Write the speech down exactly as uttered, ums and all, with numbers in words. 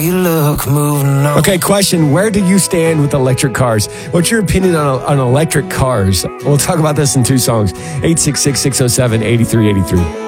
you look, moving on. Okay, question. Where do you stand with electric cars? What's your opinion on, on electric cars? We'll talk about this in two songs. eight six six, six oh seven, eight three eight three.